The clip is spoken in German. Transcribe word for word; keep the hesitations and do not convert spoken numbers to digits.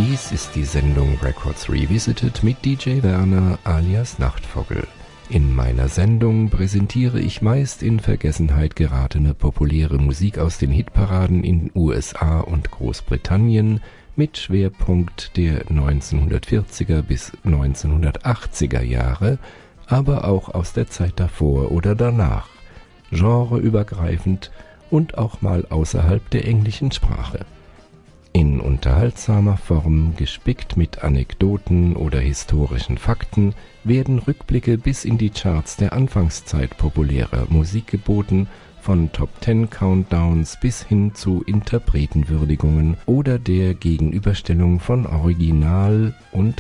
Dies ist die Sendung Records Revisited mit D J Werner alias Nachtvogel. In meiner Sendung präsentiere ich meist in Vergessenheit geratene populäre Musik aus den Hitparaden in U S A und Großbritannien mit Schwerpunkt der neunzehnhundertvierziger bis neunzehnhundertachtziger Jahre, aber auch aus der Zeit davor oder danach, genreübergreifend und auch mal außerhalb der englischen Sprache. In unterhaltsamer Form, gespickt mit Anekdoten oder historischen Fakten, werden Rückblicke bis in die Charts der Anfangszeit populärer Musik geboten, von Top-Ten-Countdowns bis hin zu Interpretenwürdigungen oder der Gegenüberstellung von Original und